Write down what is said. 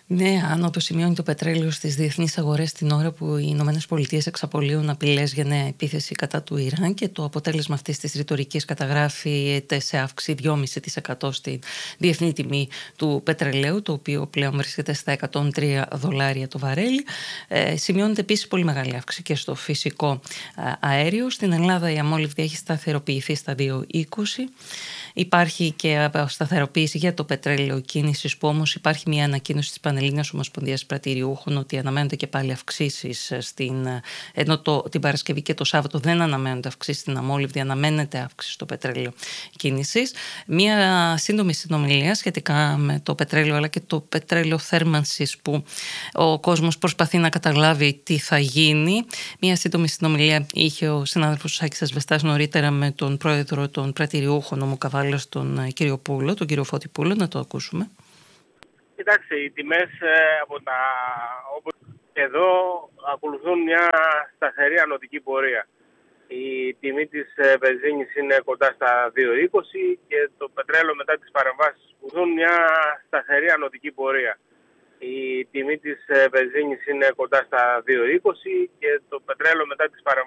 Ναι, άνοδο σημειώνει το πετρέλαιο στις διεθνείς αγορές την ώρα που οι Ηνωμένες Πολιτείες εξαπολύουν απειλές για νέα επίθεση κατά του Ιράν, και το αποτέλεσμα αυτής της ρητορικής καταγράφεται σε αύξηση 2,5% στην διεθνή τιμή του πετρελαίου, το οποίο πλέον βρίσκεται στα $103 το βαρέλι. Σημειώνεται επίσης πολύ μεγάλη αύξηση και στο φυσικό αέριο. Στην Ελλάδα η αμόλυβδη έχει σταθεροποιηθεί στα 2,20. Υπάρχει και σταθεροποίηση για το πετρέλαιο κίνησης, που όμως υπάρχει μια ανακοίνωση της Πανελλήνιας Ομοσπονδίας Πρατηριούχων ότι αναμένονται και πάλι αυξήσεις ενώ την Παρασκευή και το Σάββατο δεν αναμένονται αυξήσεις στην αμόλυβδη, αναμένεται αύξηση στο πετρέλαιο κίνησης. Μια σύντομη συνομιλία σχετικά με το πετρέλαιο αλλά και το πετρέλαιο θέρμανσης, που ο κόσμος προσπαθεί να καταλάβει τι θα γίνει. Μια σύντομη συνομιλία είχε ο συνάδελφος Σάκης Ασβεστάς νωρίτερα με τον πρόεδρο των Πρατηριούχων Ομοκαβάλας, τον κύριο Πούλο, τον κύριο Φώτη Πούλο. Να το ακούσουμε. Κοιτάξτε, οι τιμές όπως εδώ ακολουθούν μια σταθερή ανωτική πορεία. Η τιμή της βενζίνης είναι κοντά στα 2,20 και το πετρέλαιο μετά τις παρεμβάσεις ακολουθούν μια σταθερή ανωτική πορεία. Η τιμή της βενζίνης είναι κοντά στα 2,20 και το πετρέλαιο μετά τις παρεμβάσεις